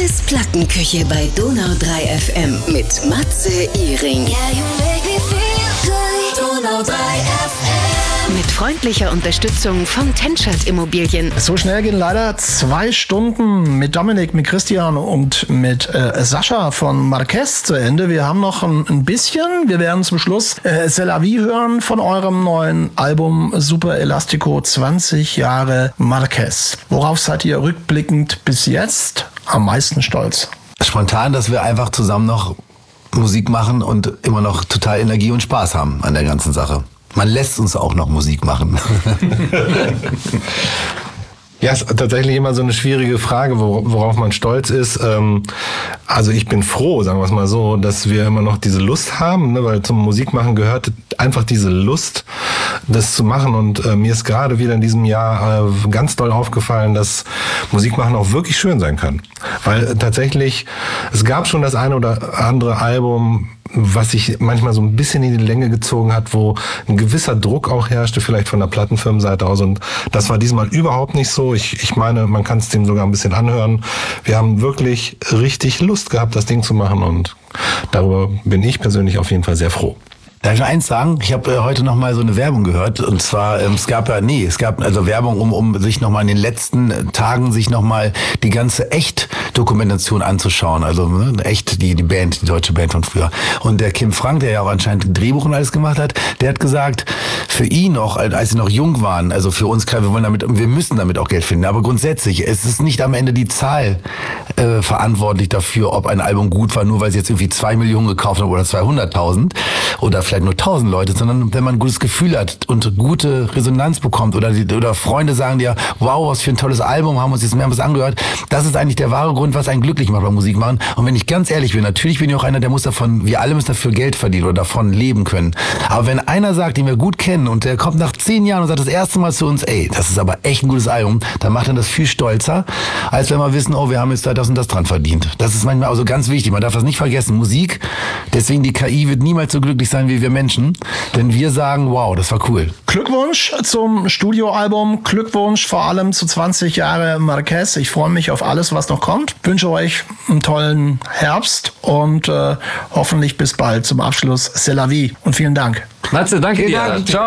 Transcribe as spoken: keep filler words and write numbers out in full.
Alles Plattenküche bei Donau drei F M mit Matze Iring. Yeah, you make me feel good. Donau drei F M. Mit freundlicher Unterstützung von Tenschert Immobilien. So schnell gehen leider zwei Stunden mit Dominik, mit Christian und mit äh, Sascha von Marquez zu Ende. Wir haben noch ein, ein bisschen. Wir werden zum Schluss äh, C'est la vie hören von eurem neuen Album Super Elastico, zwanzig Jahre Marquez. Worauf seid ihr rückblickend bis jetzt am meisten stolz? Spontan, dass wir einfach zusammen noch Musik machen und immer noch total Energie und Spaß haben an der ganzen Sache. Man lässt uns auch noch Musik machen. Ja, ist tatsächlich immer so eine schwierige Frage, worauf man stolz ist. Also ich bin froh, sagen wir es mal so, dass wir immer noch diese Lust haben, ne, weil zum Musikmachen gehört einfach diese Lust, das zu machen. Und äh, mir ist gerade wieder in diesem Jahr äh, ganz doll aufgefallen, dass Musikmachen auch wirklich schön sein kann. Weil äh, tatsächlich, es gab schon das eine oder andere Album, was sich manchmal so ein bisschen in die Länge gezogen hat, wo ein gewisser Druck auch herrschte, vielleicht von der Plattenfirmenseite aus. Und das war diesmal überhaupt nicht so. Ich, ich meine, man kann es dem sogar ein bisschen anhören. Wir haben wirklich richtig Lust gehabt, das Ding zu machen. Und darüber bin ich persönlich auf jeden Fall sehr froh. Darf ich noch eins sagen? Ich habe äh, heute noch mal so eine Werbung gehört. Und zwar, ähm, es gab ja, nee, es gab also Werbung, um um sich noch mal in den letzten Tagen sich noch mal die ganze Echt-Dokumentation anzuschauen. Also ne, echt die die Band, die deutsche Band von früher. Und der Kim Frank, der ja auch anscheinend ein Drehbuch und alles gemacht hat, der hat gesagt, für ihn noch, als sie noch jung waren, also für uns klar, wir wollen damit, wir müssen damit auch Geld finden. Aber grundsätzlich, es ist nicht am Ende die Zahl äh, verantwortlich dafür, ob ein Album gut war, nur weil sie jetzt irgendwie zwei Millionen gekauft haben oder zweihunderttausend oder vielleicht nur tausend Leute, sondern wenn man ein gutes Gefühl hat und gute Resonanz bekommt oder die, oder Freunde sagen dir, wow, was für ein tolles Album, haben uns jetzt mehrmals angehört, das ist eigentlich der wahre Grund, was einen glücklich macht beim Musikmachen. Und wenn ich ganz ehrlich bin, natürlich bin ich auch einer, der muss davon, wir alle müssen dafür Geld verdienen oder davon leben können. Aber wenn einer sagt, den wir gut kennen und der kommt nach zehn Jahren und sagt das erste Mal zu uns, ey, das ist aber echt ein gutes Album, dann macht er das viel stolzer, als wenn wir wissen, oh, wir haben jetzt da das und das dran verdient. Das ist manchmal also ganz wichtig, man darf das nicht vergessen. Musik, deswegen die K I wird niemals so glücklich sein, wie wir Menschen, denn wir sagen, wow, das war cool. Glückwunsch zum Studioalbum, Glückwunsch vor allem zu zwanzig Jahre Marquez. Ich freue mich auf alles, was noch kommt. Wünsche euch einen tollen Herbst und äh, hoffentlich bis bald zum Abschluss. C'est la vie und vielen Dank. Matze, danke Vielen dir. Dank. Ciao.